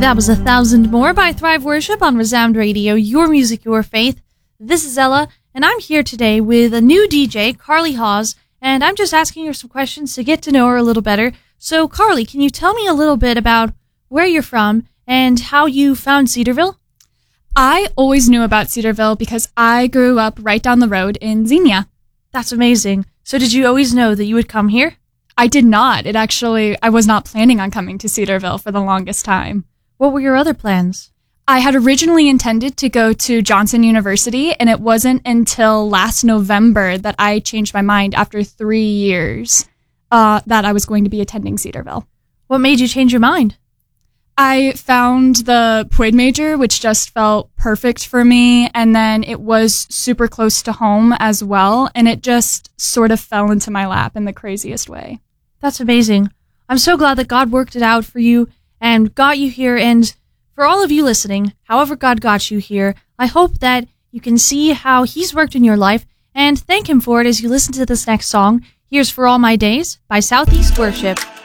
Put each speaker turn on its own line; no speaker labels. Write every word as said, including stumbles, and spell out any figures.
That was A Thousand More by Thrive Worship on Resound Radio, your music, your faith. This is Ella, and I'm here today with a new D J, Carly Hawes, and I'm just asking her some questions to get to know her a little better. So, Carly, can you tell me a little bit about where you're from and how you found Cedarville?
I always knew about Cedarville because I grew up right down the road in Xenia.
That's amazing. So did you always know that you would come here?
I did not. It actually, I was not planning on coming to Cedarville for the longest time.
What were your other plans?
I had originally intended to go to Johnson University, and it wasn't until last November that I changed my mind after three years uh, that I was going to be attending Cedarville.
What made you change your mind?
I found the P W I D major, which just felt perfect for me, and then it was super close to home as well, and it just sort of fell into my lap in the craziest way.
That's amazing. I'm so glad that God worked it out for you and got you here, and for all of you listening, however God got you here, I hope that you can see how He's worked in your life and thank Him for it as you listen to this next song. Here's For All My Days by Southeast Worship.